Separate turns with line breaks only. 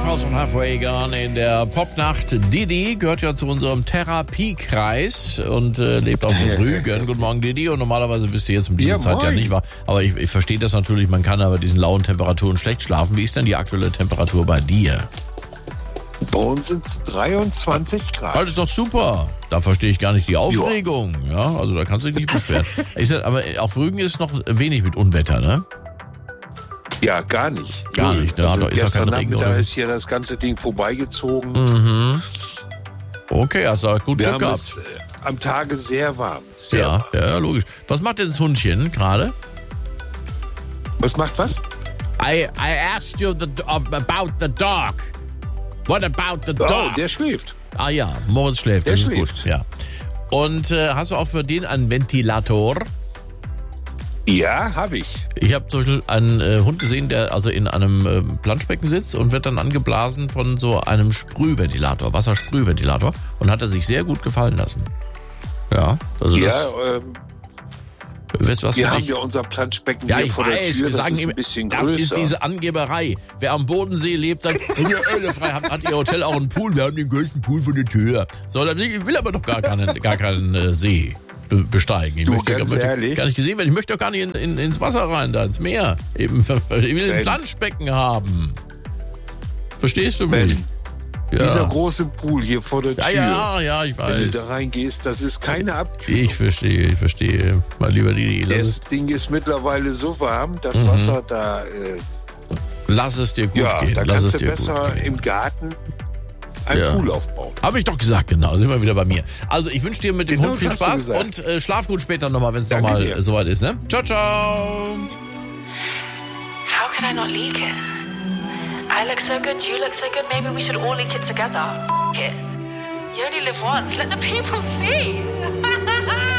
Lifehouse und Halfway Gone in der Popnacht. Didi gehört ja zu unserem Therapiekreis und lebt auf Rügen. Guten Morgen, Didi. Und normalerweise bist du jetzt um diese Zeit ja nicht wahr. Aber ich verstehe das natürlich, man kann aber diesen lauen Temperaturen schlecht schlafen. Wie ist denn die aktuelle Temperatur bei dir?
Bei uns sind es 23 Grad.
Das ist doch super. Da verstehe ich gar nicht die Aufregung. Ja, also da kannst du dich nicht beschweren. Aber auf Rügen ist noch wenig mit Unwetter, ne?
Ja, gar nicht.
Gar nicht. Da ist ja kein Regen.
Da ist hier das ganze Ding vorbeigezogen.
Mhm. Okay, hast du gut Glück gehabt.
Es am Tage sehr warm.
Ja, logisch. Was macht denn das Hundchen gerade?
Was macht was?
I asked you about the dog. What about the dog?
Oh, der schläft.
Ah ja, Moritz schläft.
Der
das
schläft.
Ist gut. Ja. Und hast du auch für den einen Ventilator?
Ja, habe ich.
Ich habe zum Beispiel einen Hund gesehen, der also in einem Planschbecken sitzt und wird dann angeblasen von so einem Sprühventilator, Wassersprühventilator, und hat er sich sehr gut gefallen lassen. Ja, also weißt du was
wir
für
haben
dich?
ja unser Planschbecken
Ja,
hier
ich
vor der
weiß,
Tür,
wir sagen
ist
ihm,
ein bisschen
das
größer.
ist diese Angeberei. Wer am Bodensee lebt, sagt, ihr Ölefrei, hat ihr Hotel auch einen Pool? Wir haben den größten Pool vor der Tür. So, ich will aber doch gar keinen See besteigen. Ich möchte gar nicht gesehen werden. Ich möchte doch gar nicht ins Wasser rein, da ins Meer. Ich will ein Planschbecken haben. Verstehst du mich? Ja.
Dieser große Pool hier vor der Tür.
Ja, ich weiß.
Wenn du da reingehst, das ist keine Abkühlung.
Ich verstehe. Mal lieber
Das Ding ist mittlerweile so warm, das Wasser da...
lass es dir gut gehen.
Da kannst du besser im Garten einen Pool aufbauen.
Habe ich doch gesagt, genau. Sind wir wieder bei mir. Also ich wünsche dir mit dem Hund viel Spaß und schlaf gut später nochmal, wenn es nochmal soweit ist. Ne? Ciao, ciao.
How could I not leak it? I look so good, you look so good, maybe we should all leak it together. F*** it. You only live once, let the people see.